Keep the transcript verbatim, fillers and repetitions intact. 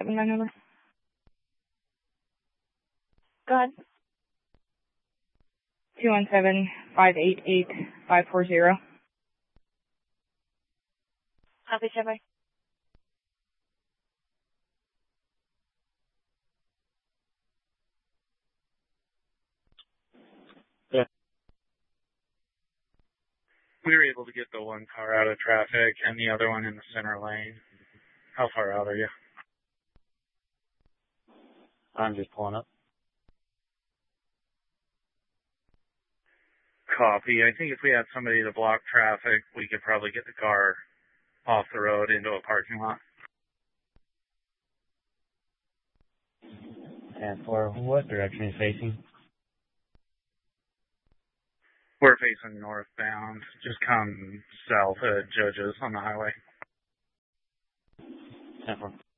Seven nine number. Go ahead. Two one seven five eight eight five four zero. Copy, Chevy. Yeah. We were able to get the one car out of traffic and the other one in the center lane. How far out are you? I'm just pulling up. Copy. I think if we had somebody to block traffic, we could probably get the car off the road into a parking lot. And for what direction is facing? We're facing northbound. Just come south at Judges on the highway. ten four.